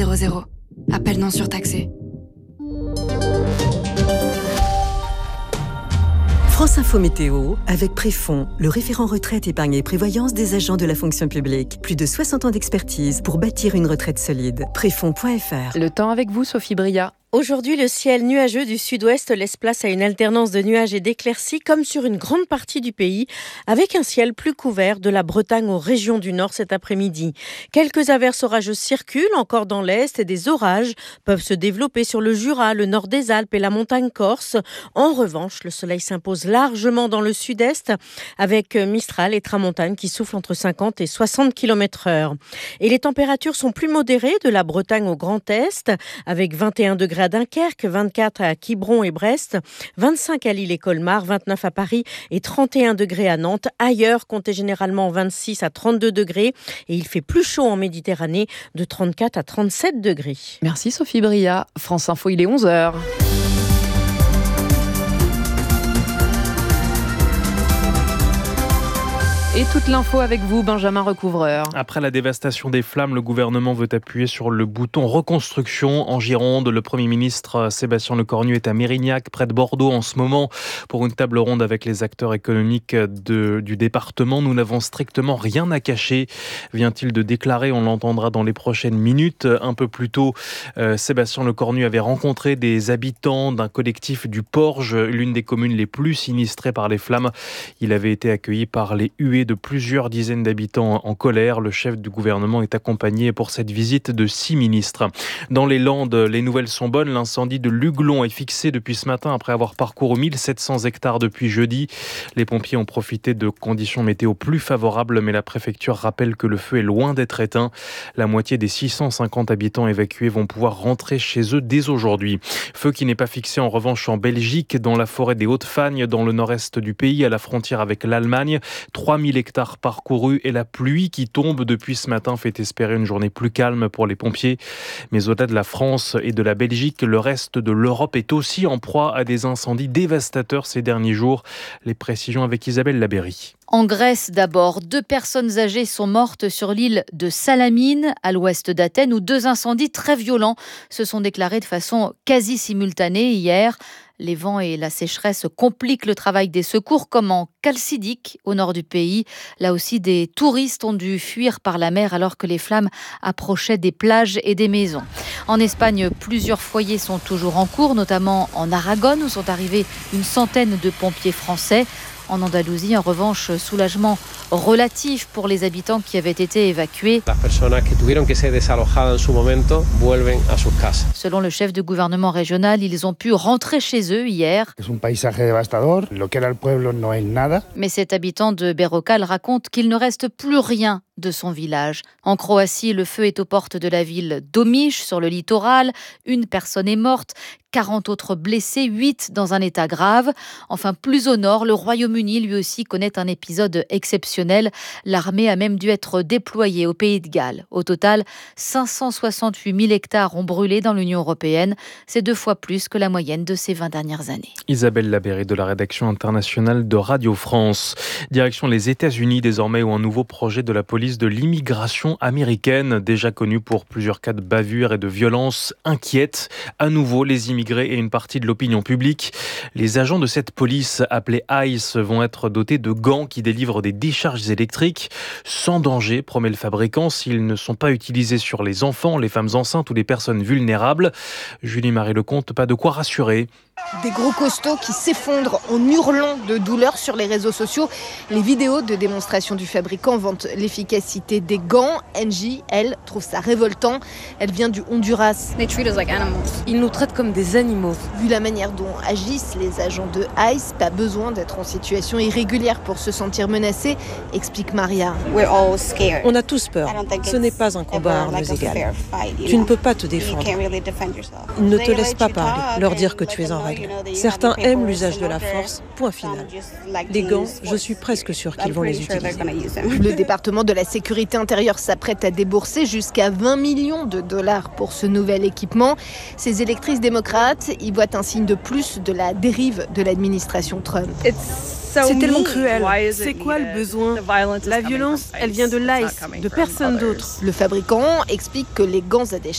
00. Appel non surtaxé. France Info Météo, avec Préfonds, le référent retraite, épargne et prévoyance des agents de la fonction publique. Plus de 60 ans d'expertise pour bâtir une retraite solide. Préfonds.fr. Le temps avec vous, Sophie Bria. Aujourd'hui, le ciel nuageux du sud-ouest laisse place à une alternance de nuages et d'éclaircies comme sur une grande partie du pays, avec un ciel plus couvert de la Bretagne aux régions du nord cet après-midi. Quelques averses orageuses circulent encore dans l'est et des orages peuvent se développer sur le Jura, le nord des Alpes et la montagne corse. En revanche, le soleil s'impose largement dans le sud-est avec Mistral et Tramontane qui soufflent entre 50 et 60 km/h. Et les températures sont plus modérées de la Bretagne au Grand Est avec 21 degrés à Dunkerque, 24 à Quiberon et Brest, 25 à Lille et Colmar, 29 à Paris et 31 degrés à Nantes. Ailleurs, comptez généralement 26 à 32 degrés et il fait plus chaud en Méditerranée de 34 à 37 degrés. Merci Sophie Bria. France Info, il est 11h. Et toute l'info avec vous, Benjamin Recouvreur. Après la dévastation des flammes, le gouvernement veut appuyer sur le bouton reconstruction en Gironde. Le Premier ministre Sébastien Lecornu est à Mérignac, près de Bordeaux en ce moment, pour une table ronde avec les acteurs économiques du département. Nous n'avons strictement rien à cacher, vient-il de déclarer. On l'entendra dans les prochaines minutes. Un peu plus tôt, Sébastien Lecornu avait rencontré des habitants d'un collectif du Porge, l'une des communes les plus sinistrées par les flammes. Il avait été accueilli par les huées de plusieurs dizaines d'habitants en colère. Le chef du gouvernement est accompagné pour cette visite de 6 ministres. Dans les Landes, les nouvelles sont bonnes. L'incendie de Luglon est fixé depuis ce matin après avoir parcouru 1700 hectares depuis jeudi. Les pompiers ont profité de conditions météo plus favorables, mais la préfecture rappelle que le feu est loin d'être éteint. La moitié des 650 habitants évacués vont pouvoir rentrer chez eux dès aujourd'hui. Feu qui n'est pas fixé en revanche en Belgique, dans la forêt des Hautes-Fagnes, dans le nord-est du pays, à la frontière avec l'Allemagne. 3000 hectares parcourus et la pluie qui tombe depuis ce matin fait espérer une journée plus calme pour les pompiers. Mais au-delà de la France et de la Belgique, le reste de l'Europe est aussi en proie à des incendies dévastateurs ces derniers jours. Les précisions avec Isabelle Labéry. En Grèce d'abord, 2 personnes âgées sont mortes sur l'île de Salamine, à l'ouest d'Athènes, où 2 incendies très violents se sont déclarés de façon quasi simultanée hier. Les vents et la sécheresse compliquent le travail des secours, comme en Chalcidique, au nord du pays. Là aussi, des touristes ont dû fuir par la mer alors que les flammes approchaient des plages et des maisons. En Espagne, plusieurs foyers sont toujours en cours, notamment en Aragon, où sont arrivés une centaine de pompiers français. En Andalousie, en revanche, soulagement relatif pour les habitants qui avaient été évacués. Selon le chef du gouvernement régional, ils ont pu rentrer chez eux hier. Mais cet habitant de Berrocal raconte qu'il ne reste plus rien de son village. En Croatie, le feu est aux portes de la ville d'Omiš, sur le littoral. 1 personne est morte, 40 autres blessés, 8 dans un état grave. Enfin, plus au nord, le Royaume-Uni, lui aussi, connaît un épisode exceptionnel. L'armée a même dû être déployée au Pays de Galles. Au total, 568 000 hectares ont brûlé dans l'Union européenne. C'est 2 fois plus que la moyenne de ces 20 dernières années. Isabelle Labéry de la rédaction internationale de Radio France. Direction les États-Unis désormais, où un nouveau projet de la police de l'immigration américaine, déjà connu pour plusieurs cas de bavure et de violence, inquiète à nouveau les immigrés et une partie de l'opinion publique. Les agents de cette police, appelés ICE, vont être dotés de gants qui délivrent des décharges électriques sans danger, promet le fabricant, s'ils ne sont pas utilisés sur les enfants, les femmes enceintes ou les personnes vulnérables. Julie-Marie Lecomte, pas de quoi rassurer. Des gros costauds qui s'effondrent en hurlant de douleur sur les réseaux sociaux. Les vidéos de démonstration du fabricant vantent l'efficacité des gants. Angie, elle, trouve ça révoltant. Elle vient du Honduras. Ils nous traitent comme des animaux. Vu la manière dont agissent les agents de ICE, pas besoin d'être en situation irrégulière pour se sentir menacé, explique Maria. On a tous peur. Ce n'est pas un combat à armes égales. Tu ne peux pas te défendre. Ils ne te laissent pas parler, leur dire que tu es en règle. Certains aiment l'usage de la force, point final. Les gants, je suis presque sûre qu'ils vont les utiliser. Le département de la sécurité intérieure s'apprête à débourser jusqu'à 20 millions de dollars pour ce nouvel équipement. Ces électrices démocrates y voient un signe de plus de la dérive de l'administration Trump. C'est tellement cruel. C'est quoi le besoin ? La violence, elle vient de l'ICE, de personne d'autre. Le fabricant explique que les gants à décharge